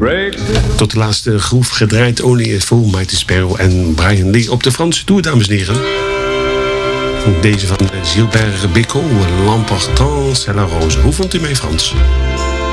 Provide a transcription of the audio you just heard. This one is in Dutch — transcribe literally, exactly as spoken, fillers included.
Tot de laatste groef gedraaid Only a Fool, Mighty Sparrow en Brian Lee op de Franse Tour, dames en heren. Deze van Gilbert Bécaud, L'Important c'est la rose. Hoe vond u mij, Frans?